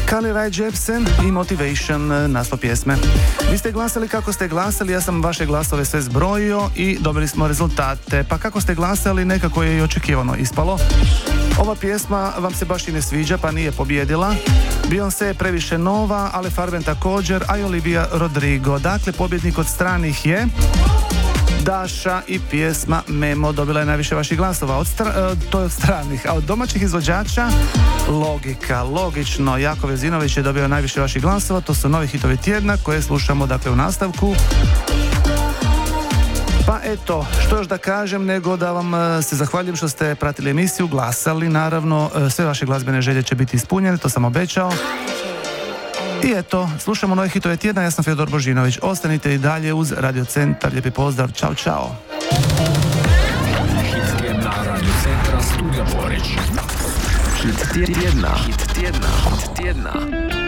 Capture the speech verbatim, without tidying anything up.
Carly Rae Jepsen i Motivation, naslov pjesme. Vi ste glasali kako ste glasali, ja sam vaše glasove sve zbrojio i dobili smo rezultate. Pa kako ste glasali, nekako je i očekivano ispalo. Ova pjesma vam se baš i ne sviđa, pa nije pobjedila. Beyoncé je previše nova, Ale Farben također, a i Olivia Rodrigo. Dakle, pobjednik od stranih je Daša i pjesma Memo dobila je najviše vaših glasova. Od stra- to je od stranih, a od domaćih izvođača Logika, logično. Jako Vezinović je dobio najviše vaših glasova. To su novi hitovi tjedna koje slušamo dakle u nastavku. Pa eto, što još da kažem nego da vam se zahvaljujem što ste pratili emisiju, glasali, naravno sve vaše glazbene želje će biti ispunjene, to sam obećao. I eto, slušamo nove hitove tjedna, ja sam Fjodor Božinović. Ostanite i dalje uz Radio Centar, lijepi pozdrav, čao, čao. Hit tjedna Radio Centra, Studio Borić. Hit tjedna, hit tjedna, hit tjedna.